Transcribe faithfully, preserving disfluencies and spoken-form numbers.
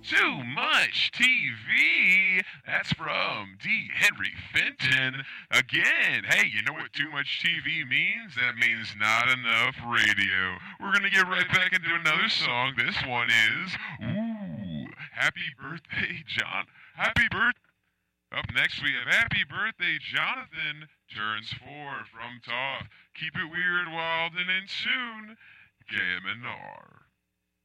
Too much T V. That's from D. Henry Fenton. Again, hey, you know what too much T V means? That means not enough radio. We're going to get right back into another song. This one is, ooh, Happy Birthday, John. Happy birthday. Up next, we have Happy Birthday, Jonathan, turns four from Toth. Keep it weird, wild, and in tune. K M N R.